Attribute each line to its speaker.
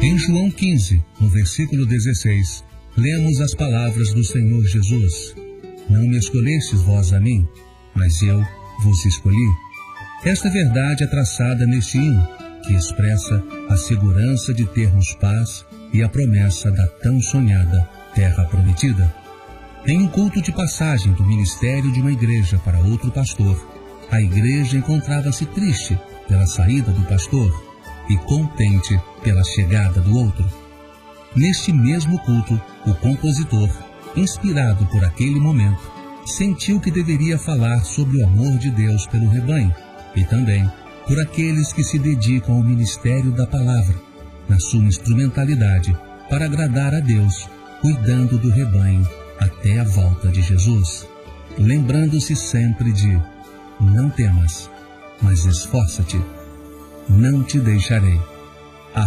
Speaker 1: Em João 15, no versículo 16, lemos as palavras do Senhor Jesus: Não me escolhestes vós a mim, mas eu vos escolhi. Esta verdade é traçada neste hino, que expressa a segurança de termos paz e a promessa da tão sonhada terra prometida. Em um culto de passagem do ministério de uma igreja para outro pastor, a igreja encontrava-se triste pela saída do pastor e contente pela chegada do outro. Neste mesmo culto, o compositor, inspirado por aquele momento, sentiu que deveria falar sobre o amor de Deus pelo rebanho e também por aqueles que se dedicam ao ministério da palavra, na sua instrumentalidade, para agradar a Deus, cuidando do rebanho até a volta de Jesus, lembrando-se sempre de: não temas, mas esforça-te, não te deixarei.